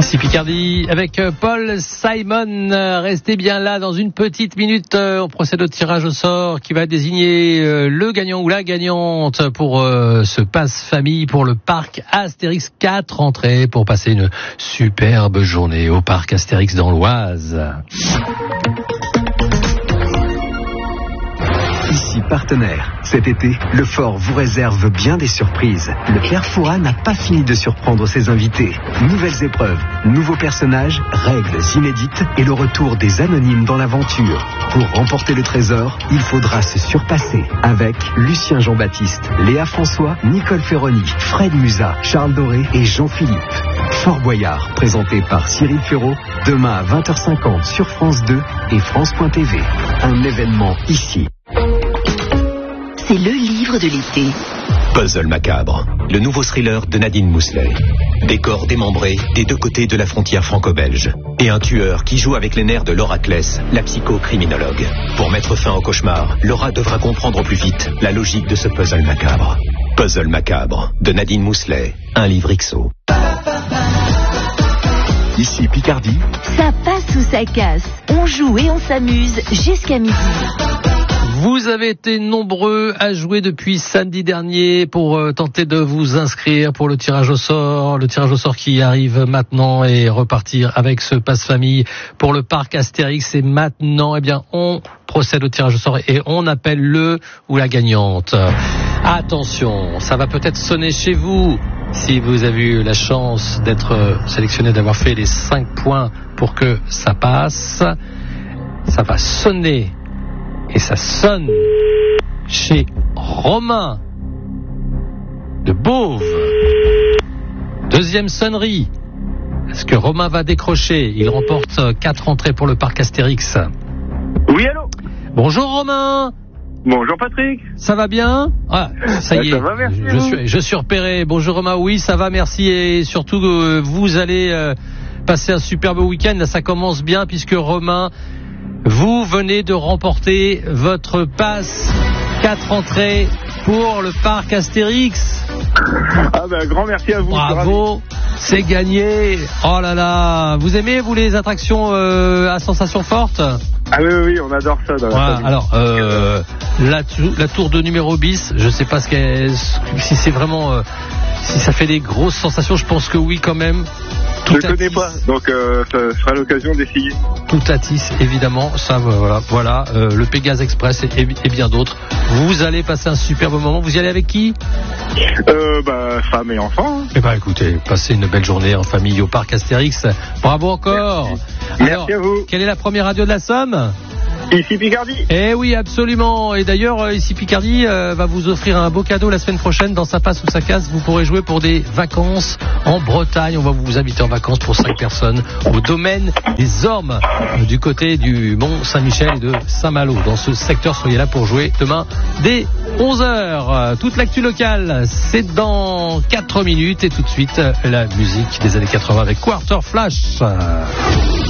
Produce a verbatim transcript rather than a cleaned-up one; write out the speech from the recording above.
Ici Picardie avec Paul Simon. Restez bien là dans une petite minute. On procède au tirage au sort qui va désigner le gagnant ou la gagnante pour ce passe famille pour le parc Astérix. Quatre entrées pour passer une superbe journée au parc Astérix dans l'Oise. Ici partenaire. Cet été, le Fort vous réserve bien des surprises. Le Père Fouras n'a pas fini de surprendre ses invités. Nouvelles épreuves, nouveaux personnages, règles inédites et le retour des anonymes dans l'aventure. Pour remporter le trésor, il faudra se surpasser avec Lucien Jean-Baptiste, Léa François, Nicole Ferroni, Fred Musa, Charles Doré et Jean-Philippe. Fort Boyard, présenté par Cyril Ferraud, demain à vingt heures cinquante sur France deux et France point T V. Un événement ici. C'est le livre de l'été. Puzzle macabre, le nouveau thriller de Nadine Mousselet. Décor démembré des deux côtés de la frontière franco-belge. Et un tueur qui joue avec les nerfs de Laura Kless, la psychocriminologue. Pour mettre fin au cauchemar, Laura devra comprendre au plus vite la logique de ce puzzle macabre. Puzzle macabre, de Nadine Mousselet, un livre X O. Ici Picardie. Ça passe ou ça casse. On joue et on s'amuse jusqu'à midi. Vous avez été nombreux à jouer depuis samedi dernier pour euh, tenter de vous inscrire pour le tirage au sort. Le tirage au sort qui arrive maintenant et repartir avec ce passe-famille pour le parc Astérix. Et maintenant, eh bien, on procède au tirage au sort et on appelle le ou la gagnante. Attention, ça va peut-être sonner chez vous. Si vous avez eu la chance d'être sélectionné, d'avoir fait les cinq points pour que ça passe, ça va sonner. Et ça sonne chez Romain de Beauve. Deuxième sonnerie. Est-ce que Romain va décrocher? Il remporte quatre entrées pour le parc Astérix. Oui, allô? Bonjour Romain. Bonjour Patrick. Ça va bien? Ah, ça y est. Ça va, merci. Je suis, je suis repéré. Bonjour Romain. Oui, ça va, merci. Et surtout, euh, vous allez euh, passer un superbe week-end. Là, ça commence bien puisque Romain, vous venez de remporter votre passe quatre entrées pour le parc Astérix. Ah ben, grand merci à vous. Bravo, c'est gagné. Oh là là, vous aimez vous les attractions euh, à sensations fortes? Ah oui, oui, oui, on adore ça dans la voilà, famille. alors, euh, la, la tour de numéro bis, je sais pas ce qu'elle, si c'est vraiment, euh, si ça fait des grosses sensations, je pense que oui quand même. Je ne connais pas, donc euh, ça sera l'occasion d'essayer. Tout à Tis, évidemment, ça voilà, voilà euh, le Pégase Express et, et bien d'autres. Vous allez passer un superbe moment. Vous y allez avec qui? Euh, bah, femme et enfant. Eh ben, écoutez, passez une belle journée en famille au parc Astérix. Bravo encore. Merci, Alors, merci à vous. Quelle est la première radio de la Somme? Ici Picardie. Eh oui, absolument. Et d'ailleurs, ici Picardie euh, va vous offrir un beau cadeau la semaine prochaine. Dans Ça passe ou ça casse, vous pourrez jouer pour des vacances en Bretagne. On va vous inviter en vacances pour cinq personnes au domaine des Ormes, euh, du côté du Mont Saint-Michel et de Saint-Malo. Dans ce secteur, soyez là pour jouer demain dès onze heures. Euh, toute l'actu locale, c'est dans quatre minutes. Et tout de suite, euh, la musique des années quatre-vingts avec Quarter Flash. Euh...